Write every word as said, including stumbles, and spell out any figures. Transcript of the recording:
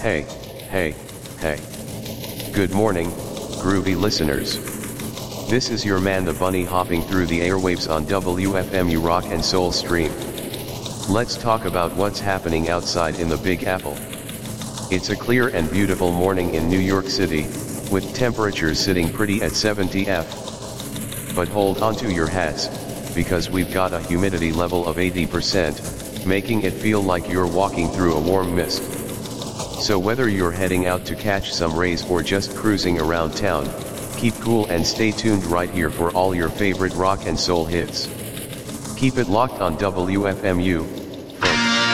Hey, hey, hey. Good morning, groovy listeners. This is your man the Bunny hopping through the airwaves on W F M U Rock and Soul Stream. Let's talk about what's happening outside in the Big Apple. It's a clear and beautiful morning in New York City, with temperatures sitting pretty at seventy F. But hold on to your hats, because we've got a humidity level of eighty percent, making it feel like you're walking through a warm mist. So whether you're heading out to catch some rays or just cruising around town, keep cool and stay tuned right here for all your favorite rock and soul hits. Keep it locked on W F M U.